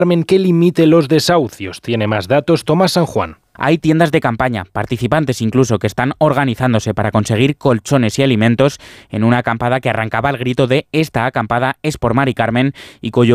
Carmen, que limite los desahucios. Tiene más datos Tomás San Juan. Hay tiendas de campaña, participantes incluso, que están organizándose para conseguir colchones y alimentos en una acampada que arrancaba al grito de "Esta acampada es por Mari Carmen", y cuyo